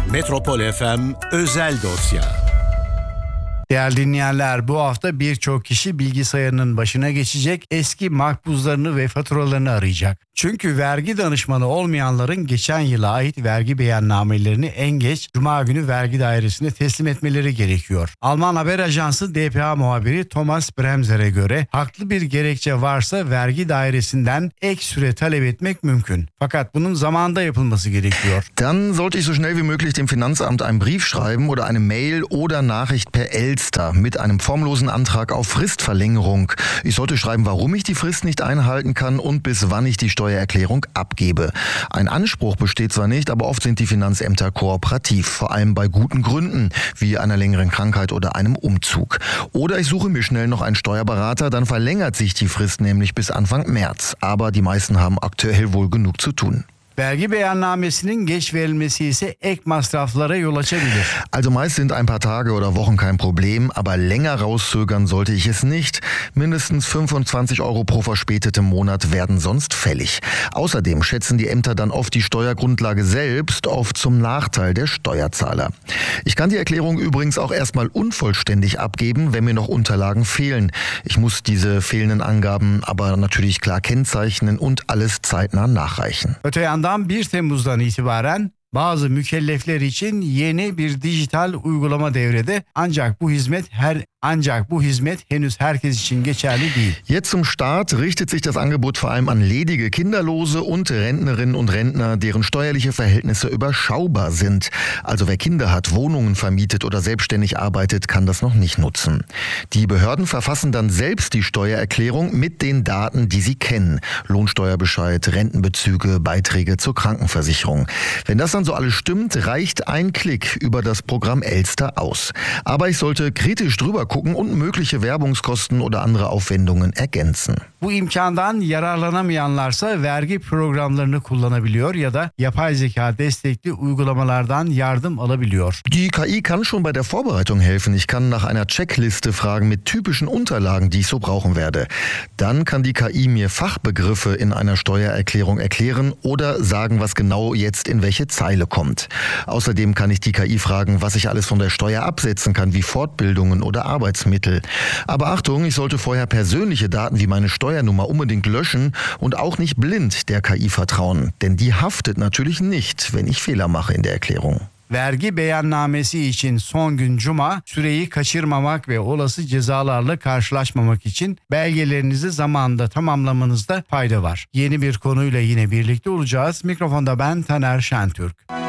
Metropol FM özel dosya. Değerli dinleyenler, bu hafta birçok kişi bilgisayarının başına geçecek, eski makbuzlarını ve faturalarını arayacak. Çünkü vergi danışmanı olmayanların geçen yıla ait vergi beyannamelerini en geç Cuma günü vergi dairesine teslim etmeleri gerekiyor. Alman haber ajansı dpa muhabiri Thomas Bremser'e göre haklı bir gerekçe varsa vergi dairesinden ek süre talep etmek mümkün. Fakat bunun zamanında yapılması gerekiyor. Dann sollte ich so schnell wie möglich dem Finanzamt einen Brief schreiben oder eine Mail oder Nachricht per Elster mit einem formlosen Antrag auf Fristverlängerung. Ich sollte schreiben, warum ich die Frist nicht einhalten kann und bis wann ich die Steuererklärung abgebe. Ein Anspruch besteht zwar nicht, aber oft sind die Finanzämter kooperativ, vor allem bei guten Gründen, wie einer längeren Krankheit oder einem Umzug. Oder ich suche mir schnell noch einen Steuerberater, dann verlängert sich die Frist nämlich bis Anfang März. Aber die meisten haben aktuell wohl genug zu tun. Vergi beyannamesinin geç verilmesi ise ek masraflara yol açabilir. Also meist sind ein paar Tage oder Wochen kein Problem, aber länger rauszögern sollte ich es nicht. Mindestens 25 € pro verspätetem Monat werden sonst fällig. Außerdem schätzen die Ämter dann oft die Steuergrundlage selbst, oft zum Nachteil der Steuerzahler. Ich kann die Erklärung übrigens auch erstmal unvollständig abgeben, wenn mir noch Unterlagen fehlen. Ich muss diese fehlenden Angaben aber natürlich klar kennzeichnen und alles zeitnah nachreichen. Öte yandan 1 Temmuz'dan itibaren bazı mükellefler için yeni bir dijital uygulama devrede, ancak bu hizmet henüz herkes için geçerli değil. Jetzt zum Start richtet sich das Angebot vor allem an ledige Kinderlose und Rentnerinnen und Rentner, deren steuerliche Verhältnisse überschaubar sind. Also wer Kinder hat, Wohnungen vermietet oder selbstständig arbeitet, kann das noch nicht nutzen. Die Behörden verfassen dann selbst die Steuererklärung mit den Daten, die sie kennen. Lohnsteuerbescheid, Rentenbezüge, Beiträge zur Krankenversicherung. Wenn das dann so alles stimmt, reicht ein Klick über das Programm Elster aus. Aber ich sollte kritisch drüber gucken und mögliche Werbungskosten oder andere Aufwendungen ergänzen. Bu imkandan yararlanamayanlarsa vergi programlarını kullanabiliyor ya da yapay zeka destekli uygulamalardan yardım alabiliyor. Die KI kann schon bei der Vorbereitung helfen. Ich kann nach einer Checkliste fragen mit typischen Unterlagen, die ich so brauchen werde. Dann kann die KI mir Fachbegriffe in einer Steuererklärung erklären oder sagen, was genau jetzt in welche Zeile kommt. Außerdem kann ich die KI fragen, was ich alles von der Steuer absetzen kann, wie Fortbildungen oder Arbeitsmittel. Aber Achtung, ich sollte vorher persönliche Daten wie meine Steuernummer unbedingt löschen und auch nicht blind der KI vertrauen. Denn die haftet natürlich nicht, wenn ich Fehler mache in der Erklärung. Vergi beyannamesi için son gün Cuma, süreyi kaçırmamak ve olası cezalarla karşılaşmamak için belgelerinizi zamanında tamamlamanızda fayda var. Yeni bir konuyla yine birlikte olacağız. Mikrofonda ben Taner Şentürk.